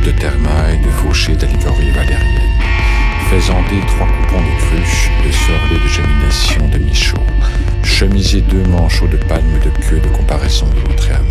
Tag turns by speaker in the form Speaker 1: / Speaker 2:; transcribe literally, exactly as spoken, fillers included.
Speaker 1: de termaille, de fauchée d'allégorie valérienne. Faisandé, trois coupons de cruche, de sorlet de gémination de michaud. Chemisier deux manchots de palme de queue de comparaison de l'Outréane.